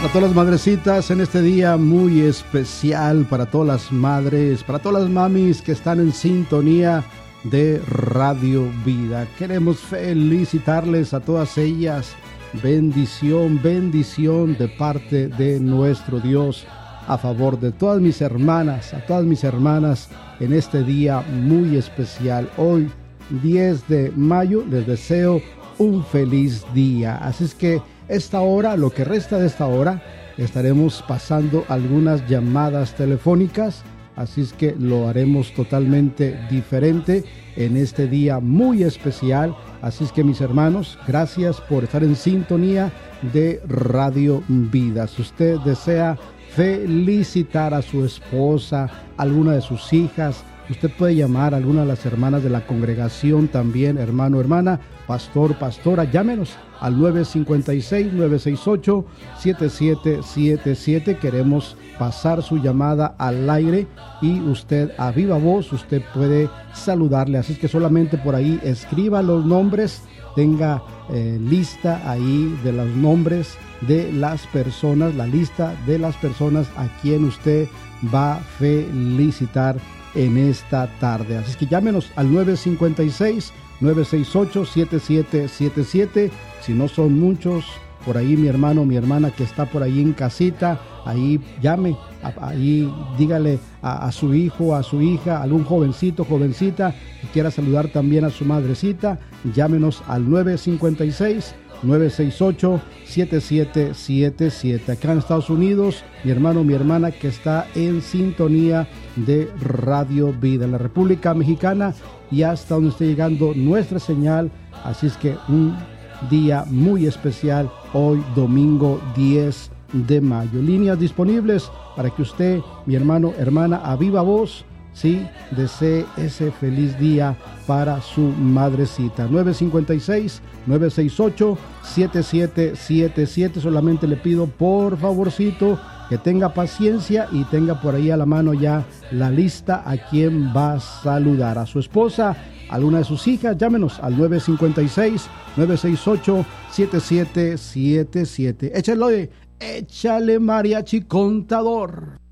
Para todas las madrecitas en este día muy especial, para todas las madres, para todas las mamis que están en sintonía de Radio Vida. Queremos felicitarles a todas ellas. Bendición, bendición de parte de nuestro Dios a favor de todas mis hermanas, a todas mis hermanas en este día muy especial. Hoy, 10 de mayo, les deseo un feliz día. Así es que esta hora, lo que resta de esta hora, estaremos pasando algunas llamadas telefónicas. Así es que lo haremos totalmente diferente en este día muy especial. Así es que mis hermanos, gracias por estar en sintonía de Radio Vida. Si usted desea felicitar a su esposa, alguna de sus hijas, usted puede llamar a alguna de las hermanas de la congregación también, hermano, hermana, pastor, pastora, llámenos al 956-968-7777. Queremos pasar su llamada al aire y usted a viva voz, usted puede saludarle. Así que solamente por ahí escriba los nombres, tenga lista ahí de los nombres de las personas, la lista de las personas a quien usted va a felicitar en esta tarde. Así que llámenos al 956-968-7777. Si no son muchos, por ahí mi hermano, mi hermana que está por ahí en casita, ahí llame, ahí dígale a su hijo, a su hija, algún jovencito, jovencita que quiera saludar también a su madrecita, llámenos al 956-968-7777. Acá en Estados Unidos, mi hermano, mi hermana que está en sintonía de Radio Vida. En la República Mexicana y hasta donde esté llegando nuestra señal. Así es que un día muy especial hoy, domingo 10 de mayo. Líneas disponibles para que usted, mi hermano, hermana, a viva voz, sí, desee ese feliz día para su madrecita. 956-968-7777. Solamente le pido por favorcito que tenga paciencia y tenga por ahí a la mano ya la lista a quien va a saludar. A su esposa, a alguna de sus hijas, llámenos al 956-968-7777. Échale mariachi contador.